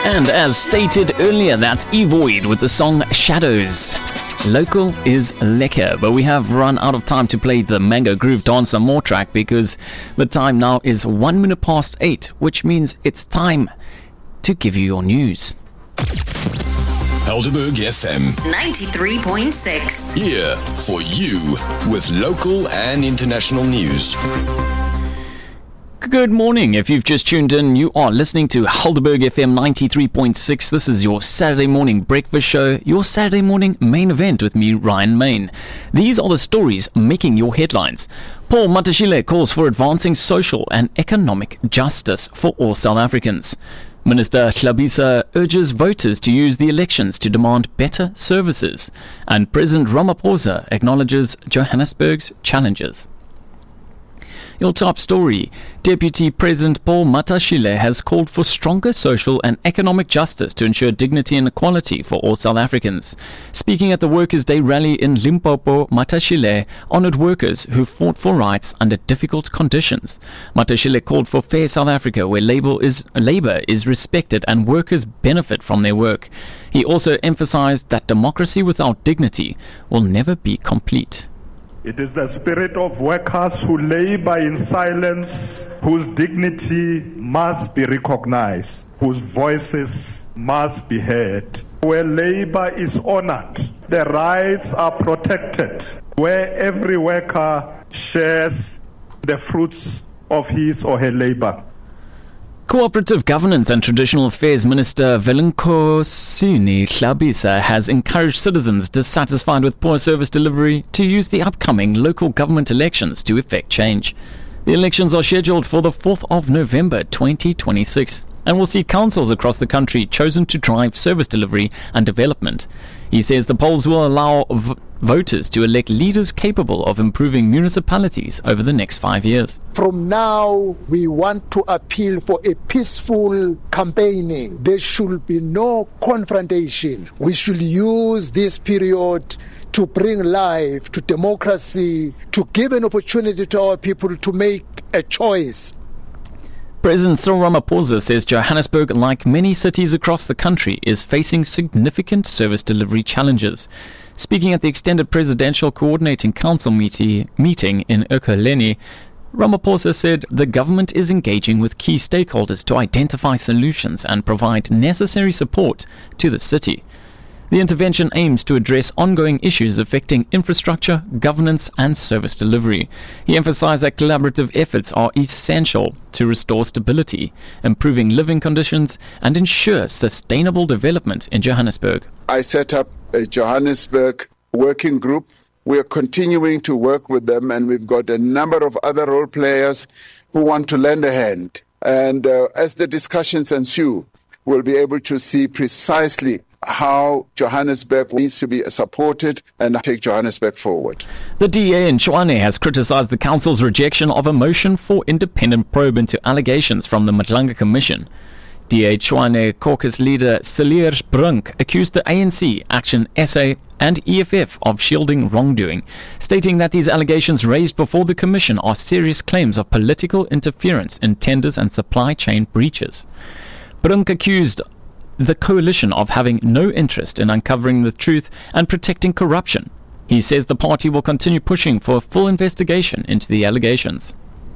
And as stated earlier, that's Evoid with the song Shadows. Local is lekker, but we have run out of time to play the Mango Groove Dance some more track because the time now is 1 minute past 8, which means it's time to give you your news. Helderberg FM 93.6. here for you with local and international news. Good morning. If you've just tuned in, you are listening to Helderberg FM 93.6. This is your Saturday morning breakfast show, your Saturday morning main event with me, Ryan Main. These are the stories making your headlines. Paul Matashile calls for advancing social and economic justice for all South Africans. Minister Hlabisa urges voters to use the elections to demand better services. And President Ramaphosa acknowledges Johannesburg's challenges. Your top story. Deputy President Paul Matashile has called for stronger social and economic justice to ensure dignity and equality for all South Africans. Speaking at the Workers' Day rally in Limpopo, Matashile honored workers who fought for rights under difficult conditions. Matashile called for fair South Africa where labor is respected and workers benefit from their work. He also emphasized that democracy without dignity will never be complete. It is the spirit of workers who labor in silence, whose dignity must be recognized, whose voices must be heard. Where labor is honored, the rights are protected. Where every worker shares the fruits of his or her labor. Cooperative Governance and Traditional Affairs Minister Velenkosini Hlabisa has encouraged citizens dissatisfied with poor service delivery to use the upcoming local government elections to effect change. The elections are scheduled for the 4th of November 2026 and will see councils across the country chosen to drive service delivery and development. He says the polls will allow voters to elect leaders capable of improving municipalities over the next 5 years. From now, we want to appeal for a peaceful campaigning. There should be no confrontation. We should use this period to bring life to democracy, to give an opportunity to our people to make a choice. President Cyril Ramaphosa says Johannesburg, like many cities across the country, is facing significant service delivery challenges. Speaking at the Extended Presidential Coordinating Council meeting in Ekurhuleni, Ramaphosa said the government is engaging with key stakeholders to identify solutions and provide necessary support to the city. The intervention aims to address ongoing issues affecting infrastructure, governance and service delivery. He emphasized that collaborative efforts are essential to restore stability, improving living conditions and ensure sustainable development in Johannesburg. I set up a Johannesburg working group. We are continuing to work with them, and we've got a number of other role players who want to lend a hand. And as the discussions ensue, we'll be able to see precisely how Johannesburg needs to be supported and take Johannesburg forward. The DA in Tshwane has criticized the council's rejection of a motion for independent probe into allegations from the Madlanga Commission. DA Tshwane caucus leader Cilliers Brink accused the ANC, Action SA and EFF of shielding wrongdoing, stating that these allegations raised before the commission are serious claims of political interference in tenders and supply chain breaches. Brink accused the coalition of having no interest in uncovering the truth and protecting corruption. He says the party will continue pushing for a full investigation into the allegations.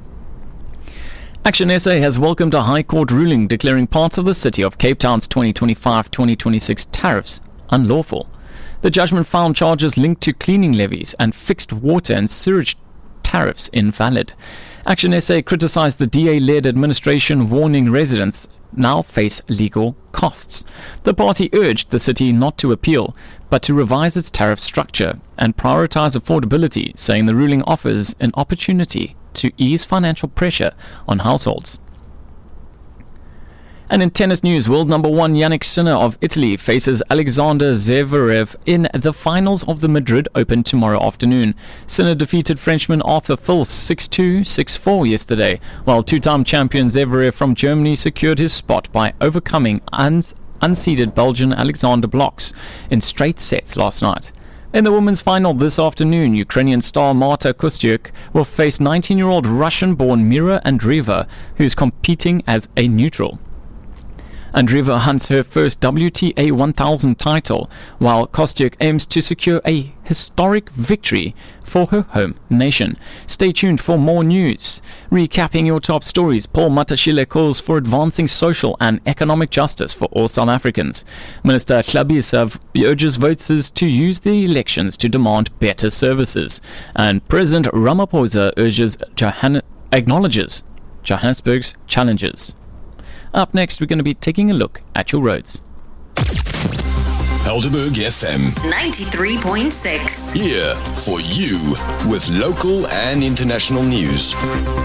Action SA has welcomed a High Court ruling declaring parts of the city of Cape Town's 2025-2026 tariffs unlawful. The judgment found charges linked to cleaning levies and fixed water and sewage tariffs invalid. Action SA criticized the DA-led administration, warning residents now face legal costs. The party urged the city not to appeal, but to revise its tariff structure and prioritize affordability, saying the ruling offers an opportunity to ease financial pressure on households. And in tennis news, world number 1 Jannik Sinner of Italy faces Alexander Zverev in the finals of the Madrid Open tomorrow afternoon. Sinner defeated Frenchman Arthur Fils 6-2, 6-4 yesterday, while two-time champion Zverev from Germany secured his spot by overcoming unseeded Belgian Alexander Blocks in straight sets last night. In the women's final this afternoon, Ukrainian star Marta Kostyuk will face 19-year-old Russian-born Mira Andreeva, who's competing as a neutral. Andreeva hunts her first WTA 1000 title, while Kostyuk aims to secure a historic victory for her home nation. Stay tuned for more news. Recapping your top stories, Paul Matashile calls for advancing social and economic justice for all South Africans. Minister Hlabisa urges voters to use the elections to demand better services. And President Ramaphosa acknowledges Johannesburg's challenges. Up next, we're going to be taking a look at your roads. Helderberg FM 93.6. here for you with local and international news.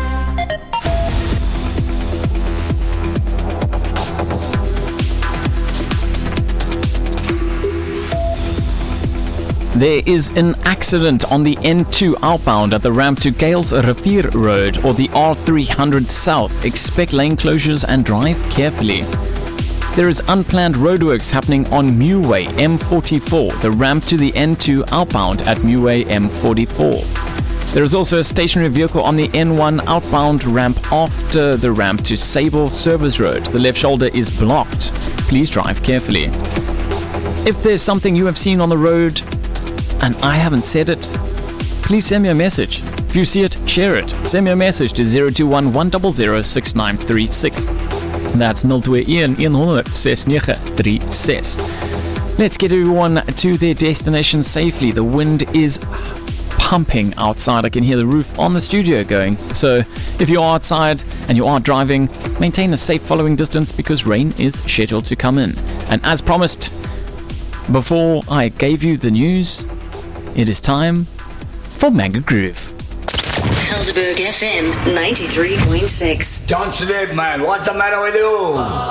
There is an accident on the N2 outbound at the ramp to Gales Rivier Road or the R300 South. Expect lane closures and drive carefully. There is unplanned roadworks happening on Muway M44, the ramp to the N2 outbound at Muway M44. There is also a stationary vehicle on the N1 outbound ramp after the ramp to Sable Service Road. The left shoulder is blocked. Please drive carefully. If there's something you have seen on the road and I haven't said it, please send me a message. If you see it, share it. Send me a message to 021 100 6936. That's 021 100 6936. Let's get everyone to their destination safely. The wind is pumping outside. I can hear the roof on the studio going. So if you're outside and you are driving, maintain a safe following distance because rain is scheduled to come in. And as promised, before I gave you the news, it is time for Mega Groove. Helderberg FM 93.6. Don't sleep, man. What's the matter with you?